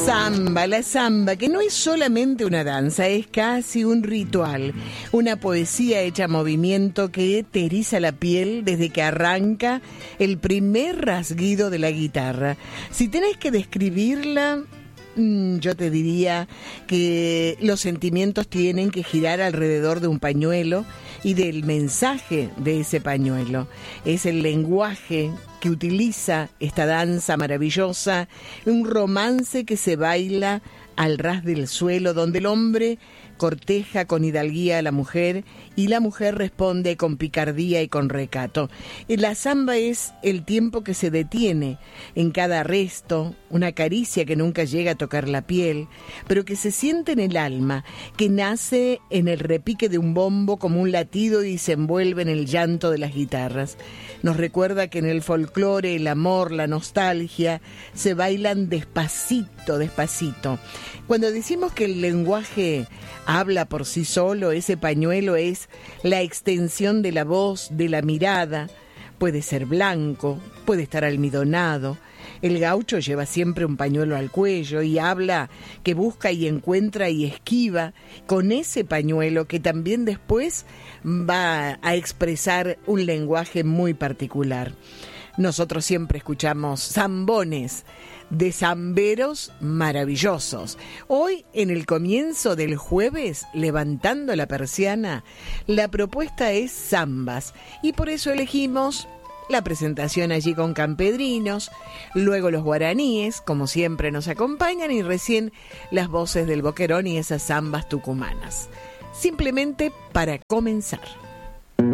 Samba, la samba, que no es solamente una danza, es casi un ritual, una poesía hecha a movimiento que te eriza la piel desde que arranca el primer rasguido de la guitarra. Si tenés que describirla, yo te diría que los sentimientos tienen que girar alrededor de un pañuelo y del mensaje de ese pañuelo. Es el lenguaje que utiliza esta danza maravillosa, un romance que se baila al ras del suelo, donde el hombre corteja con hidalguía a la mujer y la mujer responde con picardía y con recato. La samba es el tiempo que se detiene en cada arresto, una caricia que nunca llega a tocar la piel, pero que se siente en el alma, que nace en el repique de un bombo como un latido y se envuelve en el llanto de las guitarras. Nos recuerda que en el folclore el amor, la nostalgia se bailan despacito, despacito. Cuando decimos que el lenguaje habla por sí solo, ese pañuelo es la extensión de la voz, de la mirada. Puede ser blanco, puede estar almidonado. El gaucho lleva siempre un pañuelo al cuello y habla que busca y encuentra y esquiva con ese pañuelo que también después va a expresar un lenguaje muy particular. Nosotros siempre escuchamos zambones de zamberos maravillosos. Hoy, en el comienzo del jueves, levantando la persiana, la propuesta es zambas y por eso elegimos la presentación allí con campedrinos, luego los guaraníes, como siempre nos acompañan, y recién las voces del boquerón y esas zambas tucumanas. Simplemente para comenzar.